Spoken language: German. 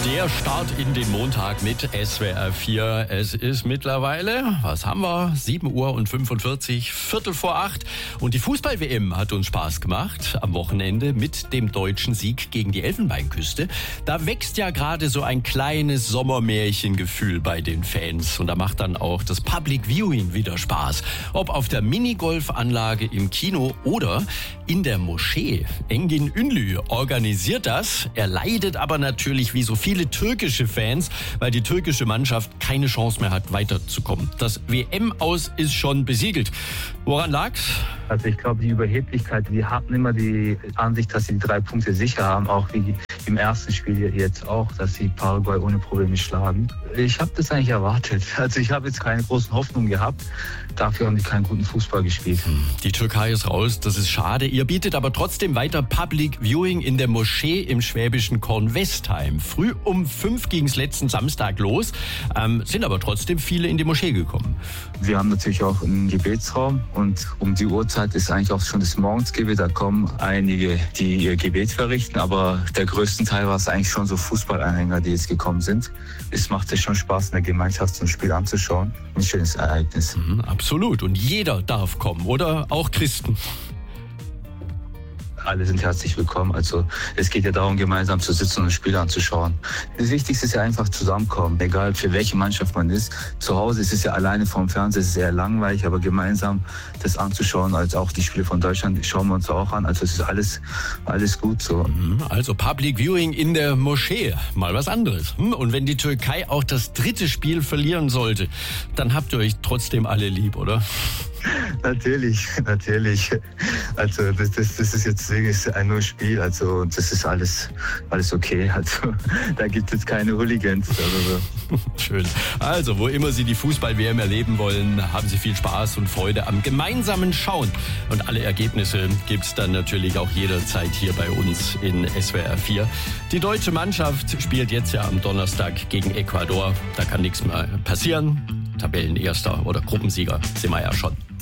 Der Start in den Montag mit SWR 4. Es ist mittlerweile, was haben wir? 7:45 Uhr, Viertel vor 8. Und die Fußball-WM hat uns Spaß gemacht am Wochenende mit dem deutschen Sieg gegen die Elfenbeinküste. Da wächst ja gerade so ein kleines Sommermärchengefühl bei den Fans. Und da macht dann auch das Public Viewing wieder Spaß. Ob auf der Minigolfanlage im Kino oder in der Moschee. Engin Ünlü organisiert das. Er leidet aber natürlich wie so viele türkische Fans, weil die türkische Mannschaft keine Chance mehr hat, weiterzukommen. Das WM-Aus ist schon besiegelt. Woran lag's? Also ich glaube, die Überheblichkeit, die hatten immer die Ansicht, dass sie die 3 Punkte sicher haben, auch wie im ersten Spiel jetzt auch, dass sie Paraguay ohne Probleme schlagen. Ich habe das eigentlich erwartet. Also ich habe jetzt keine großen Hoffnungen gehabt. Dafür haben die keinen guten Fußball gespielt. Die Türkei ist raus, das ist schade. Ihr bietet aber trotzdem weiter Public Viewing in der Moschee im schwäbischen Kornwestheim. Früh um 5 ging es letzten Samstag los, sind aber trotzdem viele in die Moschee gekommen. Wir haben natürlich auch einen Gebetsraum und um die Uhrzeit ist eigentlich auch schon das Morgensgebet. Da kommen einige, die ihr Gebet verrichten, aber der größte Teil war es eigentlich schon so Fußballanhänger, die jetzt gekommen sind. Es macht ja schon Spaß, in der Gemeinschaft so ein Spiel anzuschauen. Ein schönes Ereignis. Absolut. Und jeder darf kommen, oder? Auch Christen. Alle sind herzlich willkommen. Also es geht ja darum, gemeinsam zu sitzen und ein Spiel anzuschauen. Das Wichtigste ist ja einfach zusammenkommen, egal für welche Mannschaft man ist. Zu Hause ist es ja alleine vorm Fernseher, es ist eher langweilig, aber gemeinsam das anzuschauen, als auch die Spiele von Deutschland, schauen wir uns auch an. Also es ist alles gut so. Also Public Viewing in der Moschee, mal was anderes. Und wenn die Türkei auch das 3. Spiel verlieren sollte, dann habt ihr euch trotzdem alle lieb, oder? Natürlich. Also das ist jetzt ein nur Spiel, also das ist alles okay. Also da gibt es keine Hooligans oder so. Schön. Also wo immer Sie die Fußball-WM erleben wollen, haben Sie viel Spaß und Freude am gemeinsamen Schauen. Und alle Ergebnisse gibt's dann natürlich auch jederzeit hier bei uns in SWR 4. Die deutsche Mannschaft spielt jetzt ja am Donnerstag gegen Ecuador. Da kann nichts mehr passieren. Tabellenerster oder Gruppensieger sind wir ja schon.